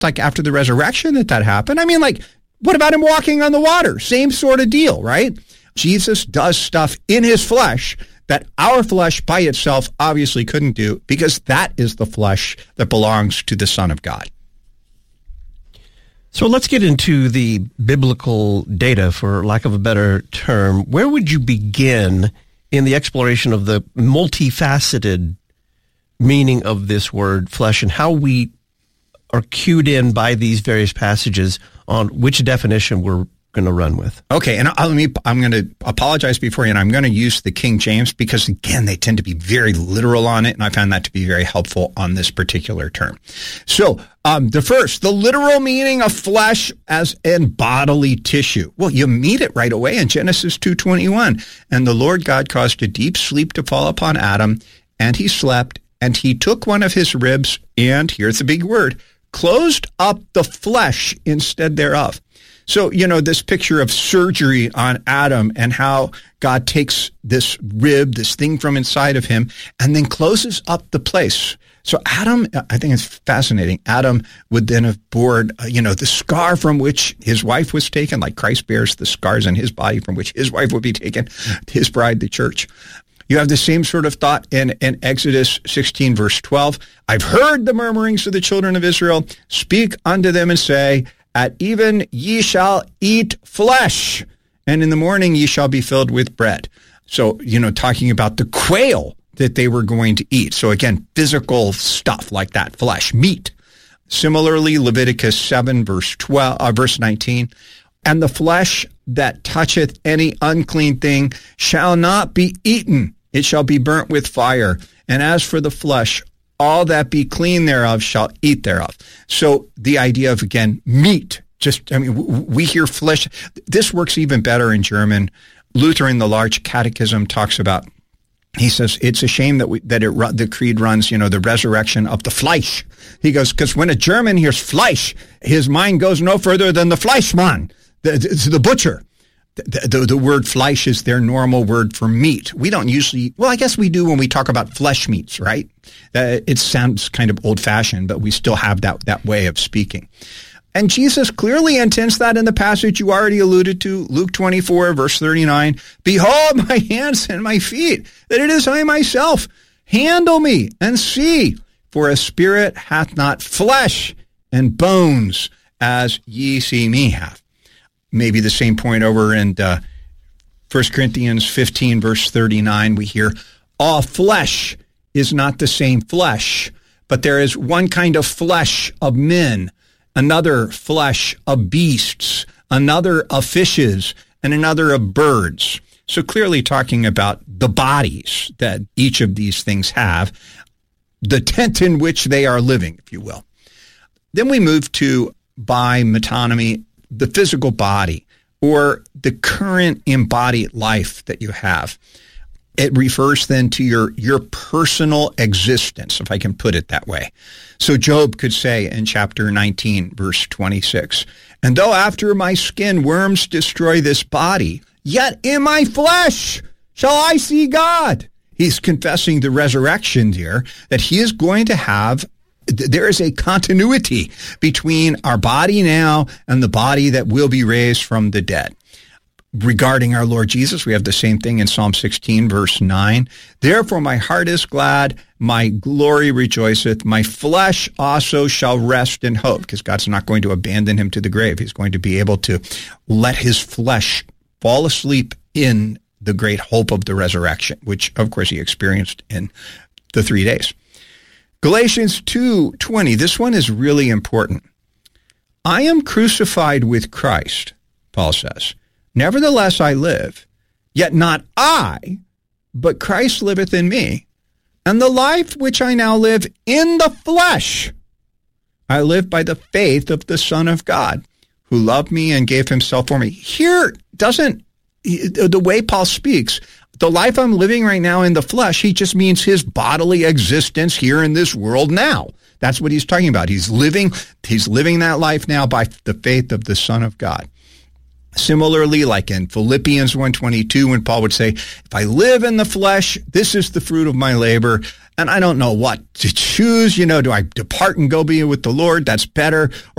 like after the resurrection that happened. I mean, like, what about him walking on the water? Same sort of deal, right? Jesus does stuff in his flesh that our flesh by itself obviously couldn't do, because that is the flesh that belongs to the Son of God. So let's get into the biblical data, for lack of a better term. Where would you begin in the exploration of the multifaceted meaning of this word flesh, and how we are cued in by these various passages on which definition we're going to run with? Okay, and I'm going to apologize beforehand. I'm going to use the King James because, again, they tend to be very literal on it, and I found that to be very helpful on this particular term. So, the literal meaning of flesh as in bodily tissue. Well, you meet it right away in Genesis 2:21. And the Lord God caused a deep sleep to fall upon Adam, and he slept, and he took one of his ribs, and here's the big word, closed up the flesh instead thereof. So, this picture of surgery on Adam and how God takes this rib, this thing from inside of him, and then closes up the place. So Adam, I think it's fascinating. Adam would then have borne, the scar from which his wife was taken, like Christ bears the scars in his body from which his wife would be taken, his bride, the church. You have the same sort of thought in Exodus 16, verse 12. I've heard the murmurings of the children of Israel. Speak unto them and say, at even ye shall eat flesh, and in the morning ye shall be filled with bread. So, talking about the quail that they were going to eat. So again, physical stuff like that, flesh, meat. Similarly, Leviticus 7, verse 19, and the flesh that toucheth any unclean thing shall not be eaten. It shall be burnt with fire. And as for the flesh, all that be clean thereof shall eat thereof. So the idea of, again, meat, we hear flesh. This works even better in German. Luther in the Large Catechism talks about, he says, it's a shame that the creed runs, the resurrection of the Fleisch. He goes, because when a German hears Fleisch, his mind goes no further than the Fleischmann, the butcher. The word Fleisch is their normal word for meat. We don't usually, I guess we do when we talk about flesh meats, right? It sounds kind of old-fashioned, but we still have that way of speaking. And Jesus clearly intends that in the passage you already alluded to, Luke 24, verse 39. Behold my hands and my feet, that it is I myself. Handle me and see, for a spirit hath not flesh and bones as ye see me have. Maybe the same point over in 1 Corinthians 15, verse 39, we hear, all flesh is not the same flesh, but there is one kind of flesh of men, another flesh of beasts, another of fishes, and another of birds. So clearly talking about the bodies that each of these things have, the tent in which they are living, if you will. Then we move to, by metonymy, the physical body, or the current embodied life that you have. It refers then to your personal existence, if I can put it that way. So Job could say in chapter 19, verse 26, and though after my skin worms destroy this body, yet in my flesh shall I see God. He's confessing the resurrection here, that he is going to have, there is a continuity between our body now and the body that will be raised from the dead. Regarding our Lord Jesus, we have the same thing in Psalm 16, verse 9. Therefore my heart is glad, my glory rejoiceth, my flesh also shall rest in hope, because God's not going to abandon him to the grave. He's going to be able to let his flesh fall asleep in the great hope of the resurrection, which, of course, he experienced in the 3 days. Galatians 2:20, this one is really important. I am crucified with Christ, Paul says. Nevertheless I live, yet not I, but Christ liveth in me. And the life which I now live in the flesh, I live by the faith of the Son of God, who loved me and gave himself for me. Here the way Paul speaks, the life I'm living right now in the flesh, he just means his bodily existence here in this world now. That's what he's talking about. He's living that life now by the faith of the Son of God. Similarly, like in Philippians 1:22, when Paul would say, if I live in the flesh, this is the fruit of my labor. and I don't know what to choose. Do I depart and go be with the Lord? That's better.